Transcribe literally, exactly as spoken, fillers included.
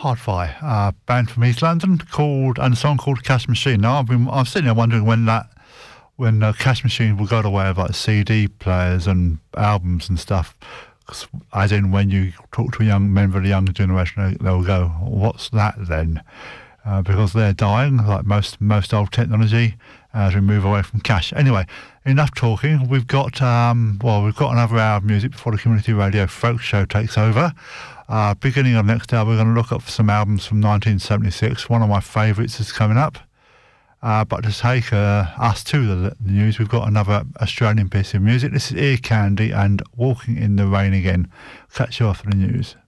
Hardfire, a band from East London called, and a song called Cash Machine. Now I've been, I'm sitting there wondering when that, when uh, Cash Machine will go the way of like C D players and albums and stuff. As in, when you talk to a young member of the younger generation, they'll go, "What's that then?" Uh, because they're dying, like most most old technology, as we move away from cash. Anyway, enough talking. We've got um, well, we've got another hour of music before the community radio folk show takes over. Uh, beginning of next hour, we're going to look up some albums from nineteen seventy-six. One of my favourites is coming up. Uh, but to take uh, us to the, the news, we've got another Australian piece of music. This is Ear Candy and Walking in the Rain Again. Catch you after the news.